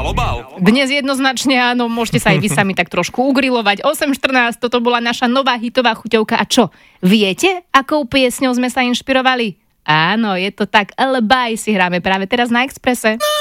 Žalobal? Dnes jednoznačne áno, môžete sa aj vy sami tak trošku ugrilovať. 8.14, toto bola naša nová hitová chuťovka. A čo, viete, akou piesňou sme sa inšpirovali? Áno, je to tak, Alibi si hráme práve teraz na Expresse.